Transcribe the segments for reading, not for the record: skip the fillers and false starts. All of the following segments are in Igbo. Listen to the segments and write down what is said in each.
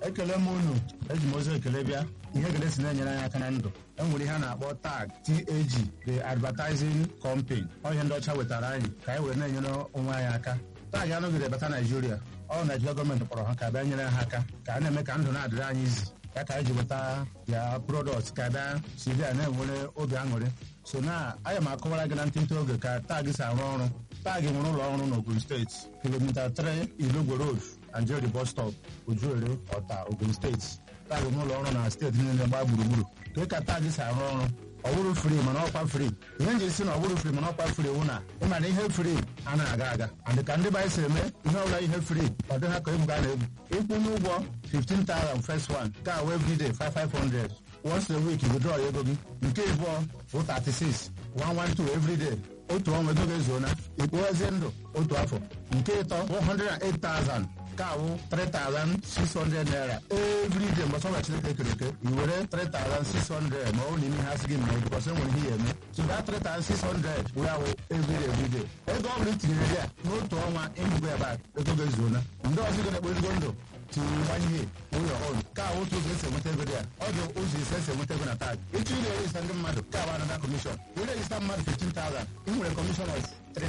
ekele m unu eji m ozi ekele bịa ihe ekele si na-enyere anyị aka na ndụ enwere ihe a na-akpọ tag TAG the advertising company ihe ndị ọcha wetara anyị ka anyị were na-enyere onwe anyị aka tag anọgide bata Naijiria Naijiria gọọmenti kpọrọ ha ka bịa nyere ha aka ka a na-eme ka ndụ na-adịrị anyị izi ya ka anyị ji weta ya product ka bịa si bịa na-enwere obi aṅụrị so na anya m akọwara gị na ntịntị oge ka tag si arụ ọrụ tag nwere ụlọ ọrụ n'Ogun steeti kilomita 3 Ilugwe Road Anjeri bus stop Ojuere Ọta Ogun steeti tag n'ụlọ ọrụ na steeti niile gbaa gburugburu ka tag si arụ ọrụ ọ bụrụ free mana ọkwa free ihe nji si na ọ bụrụ free mana ọkwa free wụ na ịma na ihe free a na-aga aga and ka ndị be si eme ihe ọbụla ihe free ọ dị ha ka egwu ga na-egwu ịkwụ n'ụgwọ 15,000 first one ka everyday 500 once a week withdraw ego gị nke ịbụọ bụ 36 112 everyday otu ọnwa ego ga-ezuona ikpoghezie ndụ otu afọ nke ịtọ 108,000 ka awụ 3,600 naira everyday mgbe ọbụla Chineke kere eke i were 3,600 ma ọ bụ n'ime ha sị gị mee bikọs enwere ihe ya eme so that 3,600 wee awụ everyday ego ọ bụla itinyere ya n'otu ọnwa ịmụgo ya bak ego ga-ezuona ndị ọzọ gị na-ekporigo ndụ tinyere ụlọ ọrụ ka otu ụzọ esi enweta ego dị ya ọ dị ụzọ ise esi enweta ego na tag ịchụ na-erejista ndị mmadụ ka abụ anada kọmishọn irejista mmadụ 15,000 ị nwere kọmishọn of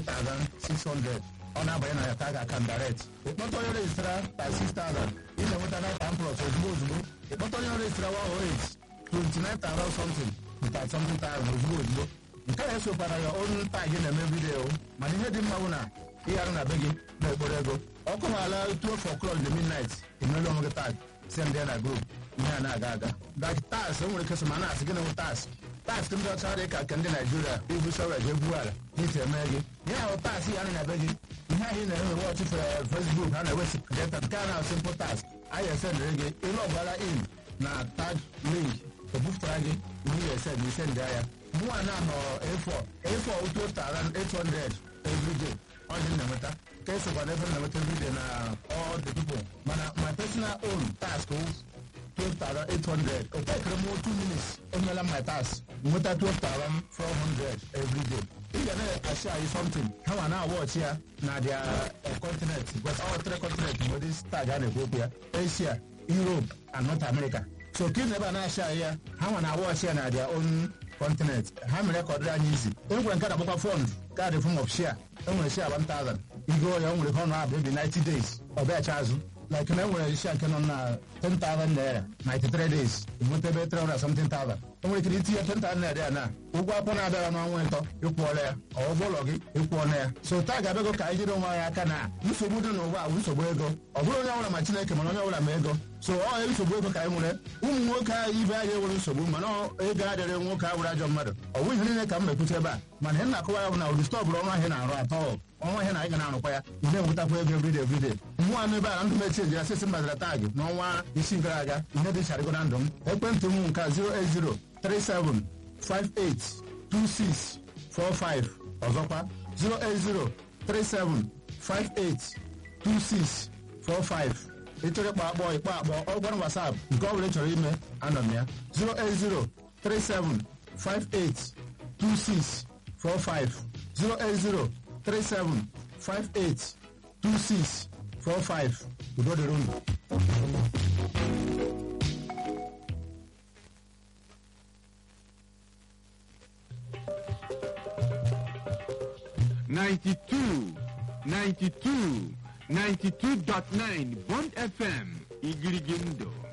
3,600 ọ na-abanye na ya tag aka direct ịkpọta onye rejistara 36,000 ị na-enweta na pamplọt ozugbo ịkpọta onye rejistara 108 29,000 something without something thousand ozugbo nke a esokwara ya ọrụ tag na-eme vidiyo mana ihe dị mma bụ na ịghara na be gị na-ekporo ego ọkụ ala 12 o'clock the midnight emelu onwe gị tag send ya na group ihe a na-aga aga like tax enwere ike so ma na-asị gị na-enwe tax ndị ọcha dị ka nke ndị Naijiria ibu sọrọ ji egwu ala n'isi eme gị ihe ahụ tax ya na be gị ihe ahụ ị na-enwe wọchị Facebook ha na-ewesi data nke a na simple tax anyị esendịrị gị ịlụ ọgbara in na tag link ebupụtara gị ihe esend isendị ya mụnwa na-anọ A4 800 everyday ọ dị na-enweta ka esokwana ebe na-enweta everyday na all the people mana my personal own task 12,800 o tekere m 2 minutes emela my task nweta 12,400 everyday ị ga na-ashi anyị something ha ma na-awọchi ya na dia continent because all 3 continent mgbe this tag a na-ekwu okwu ya Asia Europe and North America so ka ị na ebe a na-ashi anyị ya ha ma na-awọchi ya na dia own continent ha mere ka ọ dịrị anyị izi enwere nke na-agbakwa fond kaadị form of share enwere share 1,000 igo ya o nwere ka ọ na-abụ ebi 90 days ọ bịacha azụ like na enwere share nke nọ na 10,000 naira 93 days nweta ebe 300 something thousand enwere ike itinye 10,000 naira ya na ụgwọ akwụkwọ na-abịara n'ọnwa ịtọ ịkwụọla ya ụgwọ ụlọ gị ịkwụọla ya so taa ga-abịago ka anyị jiri onwe anyị aka na nsogbu dị n'ụwa bụ nsogbu ego ọ bụrụ onye ọbụla ma Chineke mana onye ọbụla ma ego so ọ nsogbu ego ka anyị nwere ụmụ nwoke anyị ibe anyị enwere nsogbu mana ego adịrị nwoke a were ajọ mmadụ ọ bụ ihe niile ka m mekwuche ebe a mana ihe na-akọwa ya bụ na ụdị stọbụrụ ọnwa ahịa na-arụ atọ ọnwa ahịa na anyị ga na-arụkwa ya ị na-enwetakwa ego everyday mmụọ anụ ebe a ndụ mechi ejiri asịsị mbazara tag n'ọnwa isi gara aga ihe dị charịgo na ndụ m ekwentị m nke 08037582645 ọzọkwa 08037582645 ịchọrọ ịkpọ akpọ ọgwara WhatsApp nke ọ bụla ị chọrọ ime anọ m ya 08037582645 08037582645 udo dịrị unu. ninety two dot nine Bond FM Igirigindo.